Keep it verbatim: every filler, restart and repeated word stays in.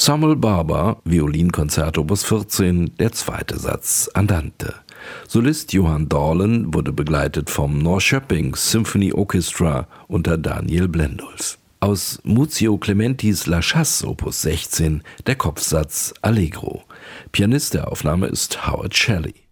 Samuel Barber, Violinkonzert Opus vierzehn, der zweite Satz Andante. Solist Johann Dorlen wurde begleitet vom Norrköping Symphony Orchestra unter Daniel Blendulf. Aus Muzio Clementis La Chasse Opus sechzehn, der Kopfsatz Allegro. Pianist der Aufnahme ist Howard Shelley.